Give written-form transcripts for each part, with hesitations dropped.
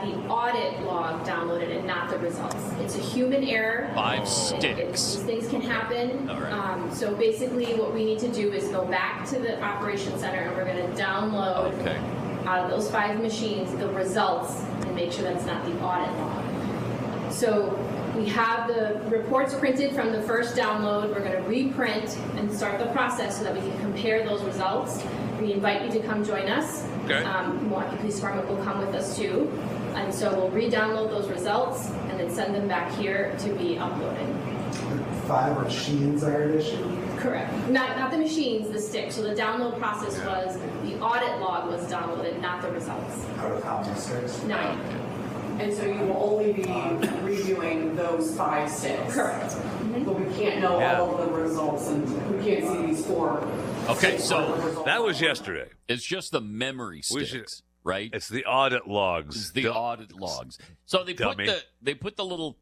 the audit log downloaded and not the results. It's a human error. 5 sticks. These things can happen. All right. So basically what we need to do is go back to the operations center and we're going to download out of those 5 machines the results and make sure that's not the audit log. So we have the reports printed from the first download. We're going to reprint and start the process so that we can compare those results. We invite you to come join us. Okay. Milwaukee Police Department will come with us too. And so we'll re-download those results and then send them back here to be uploaded. 5 machines are at issue? Correct. Not the machines, the sticks. So the download process was the audit log was downloaded, not the results. Out of how many sticks? 9. And so you will only be reviewing those 5 sticks. Correct. But we can't know all of the results, and we can't see these 4. Okay, so That was yesterday. it's just the memory sticks, right? It's the audit logs. It's the audit logs. So they Dummy. put the little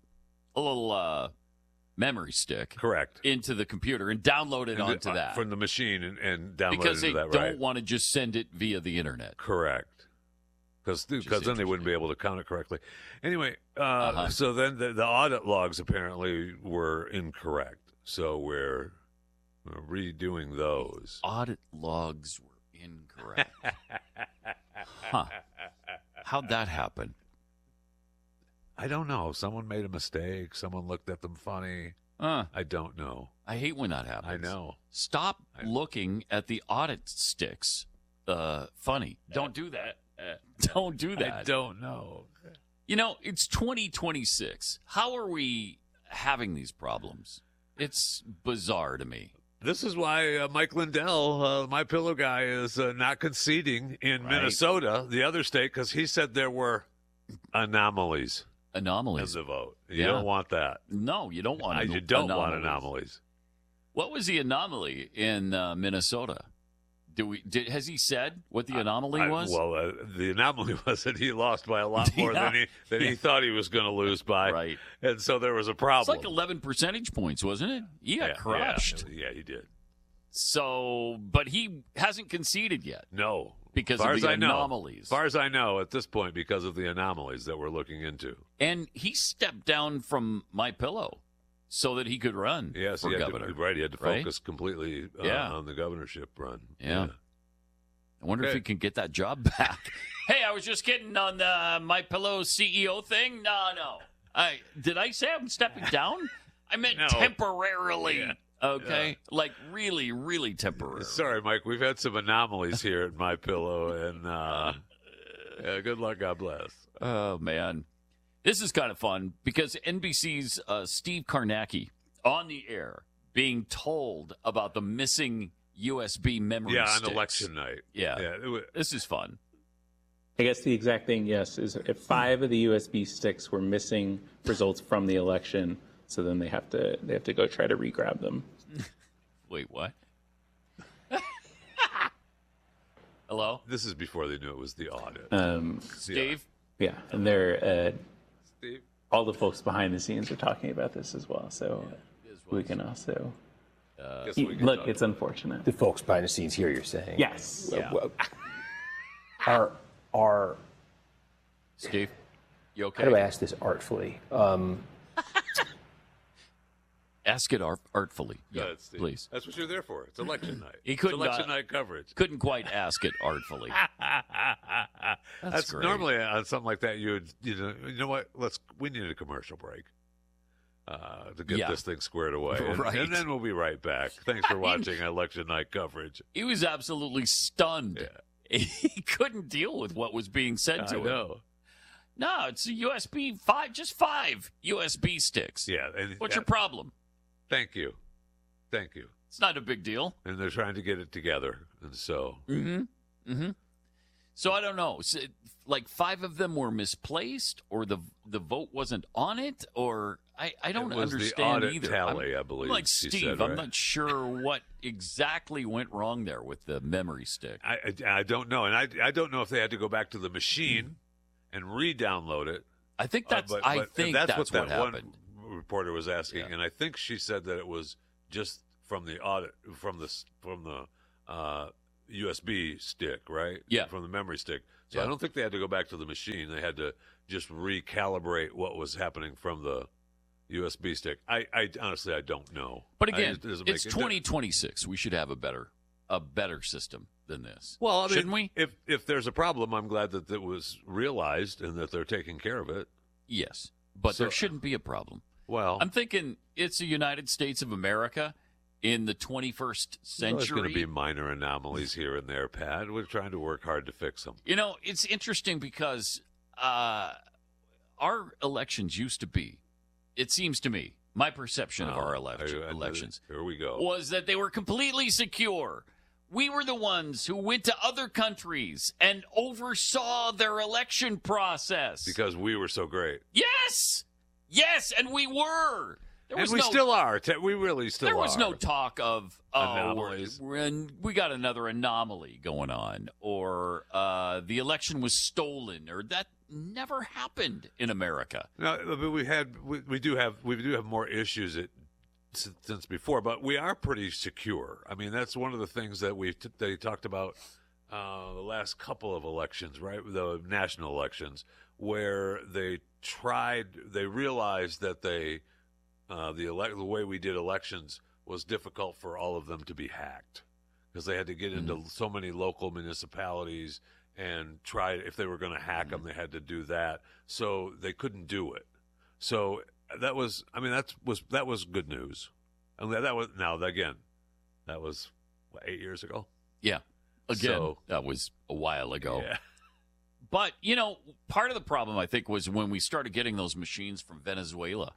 memory stick Correct. into the computer and download it onto that from the machine and download because it they to that, don't right? want to just send it via the internet. Correct. Because then they wouldn't be able to count it correctly. Anyway, so then the audit logs apparently were incorrect. So we're redoing those. Audit logs were incorrect. Huh. How'd that happen? I don't know. Someone made a mistake. Someone looked at them funny. I don't know. I hate when that happens. I know. Stop looking at the audit sticks funny. Don't do that. Don't do that. I don't know. You know, it's 2026. How are we having these problems? It's bizarre to me. This is why Mike Lindell, my pillow guy, is not conceding in Minnesota, the other state, because he said there were anomalies in the vote. You don't want that. No, you don't want You don't want anomalies. What was the anomaly in Minnesota? Has he said what the anomaly was? Well, the anomaly was that he lost by a lot more than he thought he was going to lose by. Right. And so there was a problem. It's like 11 percentage points, wasn't it? He got crushed. Yeah, he did. So, but he hasn't conceded yet. No. Because of the anomalies. As far as I know, at this point, because of the anomalies that we're looking into. And he stepped down from My Pillow so that he could run for governor. He had to focus completely on the governorship run. Yeah. I wonder if he can get that job back. Hey, I was just kidding on the My Pillow CEO thing. No. Did I say I'm stepping down? I meant temporarily. Yeah. Okay, like really, really temporary. Sorry, Mike. We've had some anomalies here at My Pillow, and good luck. God bless. Oh man, this is kind of fun because NBC's Steve Kornacki on the air being told about the missing USB memory sticks. On election night. Yeah. This is fun. I guess the exact thing, yes, is if 5 of the USB sticks were missing results from the election. So then they have to go try to re-grab them. Wait, what? Hello? This is before they knew it was the audit. Steve? Yeah, and they're Steve? all the folks behind the scenes are talking about this as well. So we can also look. It's unfortunate. The folks behind the scenes here, you're saying? Yes. Are Steve? You okay? How do I ask this artfully? Ask it artfully. Yeah, please. That's what you're there for. It's election night. It's election night coverage. Couldn't quite ask it artfully. That's great. Normally on something like that, you know what? We need a commercial break to get this thing squared away, and then we'll be right back. Thanks for watching election night coverage. He was absolutely stunned. Yeah. He couldn't deal with what was being said to him. Know. No, it's a USB 5, just 5 USB sticks. Yeah. What's your problem? Thank you. It's not a big deal. And they're trying to get it together, and so. So I don't know. So, like 5 of them were misplaced, or the vote wasn't on it, or I don't understand the audit either. Tally, I believe. I'm like Steve, said, right? I'm not sure what exactly went wrong there with the memory stick. I don't know, and I don't know if they had to go back to the machine and re-download it. I think that's. I think that's what that happened. One reporter was asking, and I think she said that it was just from the audit from the USB stick, right? Yeah, from the memory stick. So I don't think they had to go back to the machine. They had to just recalibrate what was happening from the USB stick. I honestly, I don't know. But again, it's 2026. We should have a better system than this. Well, I mean, shouldn't we? If there's a problem, I'm glad that it was realized and that they're taking care of it. Yes, but there shouldn't be a problem. Well, I'm thinking it's the United States of America in the 21st century. There's going to be minor anomalies here and there, Pat. We're trying to work hard to fix them. You know, it's interesting because our elections used to be, it seems to me, my perception of our elections here we go. Was that they were completely secure. We were the ones who went to other countries and oversaw their election process. Because we were so great. Yes! Yes, and we were. And we still are. We really still are. There was no talk of, anomalies. We got another anomaly going on, or the election was stolen, or that never happened in America. No, but we do have more issues since before, but we are pretty secure. I mean, that's one of the things that they talked about the last couple of elections, right? The national elections, where they realized that the way we did elections was difficult for all of them to be hacked because they had to get into so many local municipalities and try, if they were going to hack them, they had to do that. So they couldn't do it. So that was good news. And that was 8 years ago. Yeah. Again, that was a while ago. Yeah. But, part of the problem, I think, was when we started getting those machines from Venezuela.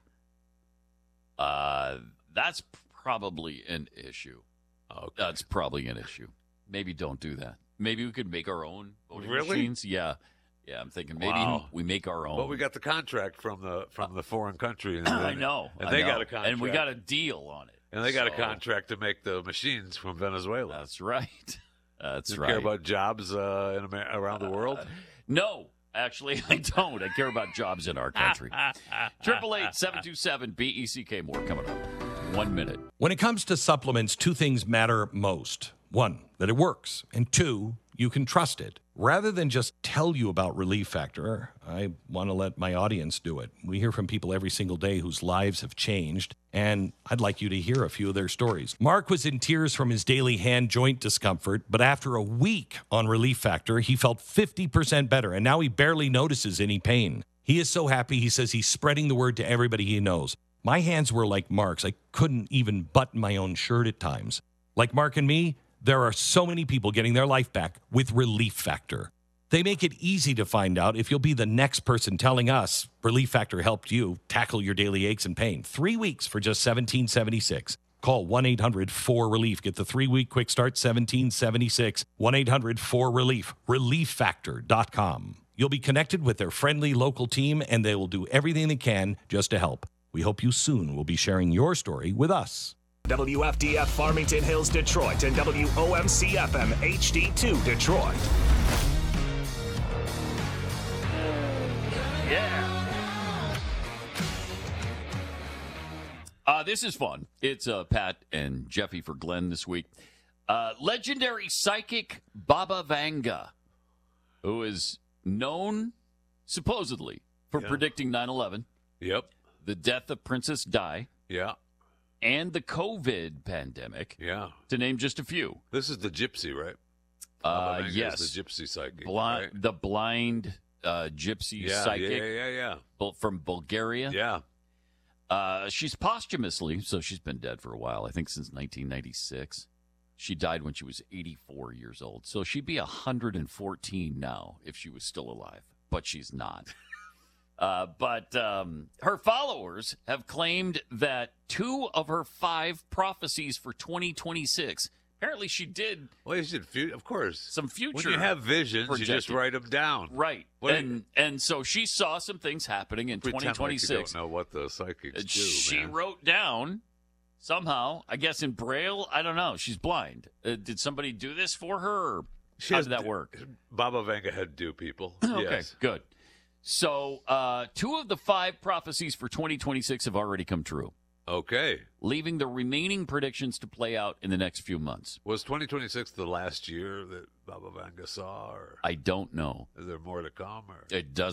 That's probably an issue. Okay. That's probably an issue. Maybe don't do that. Maybe we could make our own voting Really? machines. Yeah. Yeah, I'm thinking maybe we make our own. But we got the contract from the foreign country. And I know. And they got a contract. And we got a deal on it. And they got a contract to make the machines from Venezuela. That's right. That's you right. Care about jobs around the world? No. Actually, I don't. I care about jobs in our country. 888-727-BECK. More coming up. 1 minute. When it comes to supplements, two things matter most. One, that it works. And two, you can trust it. Rather than just tell you about Relief Factor, I want to let my audience do it. We hear from people every single day whose lives have changed, and I'd like you to hear a few of their stories. Mark was in tears from his daily hand joint discomfort, but after a week on Relief Factor, he felt 50% better, and now he barely notices any pain. He is so happy, he says he's spreading the word to everybody he knows. My hands were like Mark's. I couldn't even button my own shirt at times. Like Mark and me, there are so many people getting their life back with Relief Factor. They make it easy to find out if you'll be the next person telling us Relief Factor helped you tackle your daily aches and pain. 3 weeks for just $17.76. Call 1-800-4RELIEF. Get the 3-week quick start, $17.76. 1-800-4RELIEF. ReliefFactor.com. You'll be connected with their friendly local team, and they will do everything they can just to help. We hope you soon will be sharing your story with us. WFDF Farmington Hills, Detroit, and WOMC-FM HD2 Detroit. Yeah. This is fun. It's Pat and Jeffy for Glenn this week. Legendary psychic Baba Vanga, who is known supposedly for predicting 9/11. Yep. The death of Princess Di. Yeah. And the COVID pandemic. Yeah. To name just a few. This is the gypsy, right? Yes. The gypsy psychic. Right? The blind gypsy psychic. Yeah. From Bulgaria. Yeah. She's posthumously, so she's been dead for a while, I think since 1996. She died when she was 84 years old. So she'd be 114 now if she was still alive. But she's not. But her followers have claimed that 2 of her 5 prophecies for 2026, apparently she did. Well, you should, of course. Some future. When you have visions, projected. you just write them down. Right. And so she saw some things happening in 2026. Like you don't know what the psychics do, She man. wrote down, somehow, I guess in Braille, I don't know. She's blind. Did somebody do this for her? Or how did that work? Baba Vanga had do people. Okay, yes. Good. So 2 of the 5 prophecies for 2026 have already come true. Okay. Leaving the remaining predictions to play out in the next few months. Was 2026 the last year that Baba Vanga saw? Or I don't know. Is there more to come? Or? It doesn't.